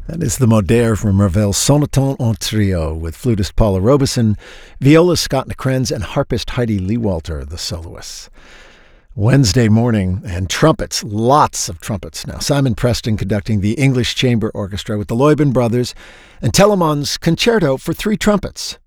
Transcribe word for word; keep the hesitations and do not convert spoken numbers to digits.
That is the Modaire from Ravel Sonneton en Trio with flutist Paula Robeson, violist Scott Nakrenz, and harpist Heidi Lewalter, the soloists. Wednesday morning, and trumpets, lots of trumpets now. Simon Preston conducting the English Chamber Orchestra with the Loybin Brothers and Telemann's Concerto for Three Trumpets.